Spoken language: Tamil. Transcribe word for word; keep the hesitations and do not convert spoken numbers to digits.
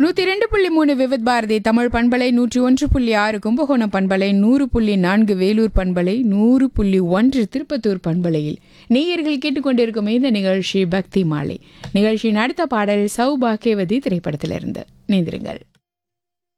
நூற்றி ரெண்டு புள்ளி மூணு விவித் பாரதி தமிழ் பண்பலை, நூற்றி ஒன்று புள்ளி ஆறு கும்பகோணம் பண்பலை, நூறு புள்ளி நான்கு வேலூர் பண்பலை, நூறு புள்ளி ஒன்று திருப்பத்தூர் பண்பலையில் நேயர்கள் கேட்டுக்கொண்டிருக்கும் இந்த நிகழ்ச்சி பக்தி மாலை. நிகழ்ச்சியின் அடுத்த பாடல் சௌபாக்கியவதி திரைப்படத்திலிருந்து. நீந்திருங்கள்.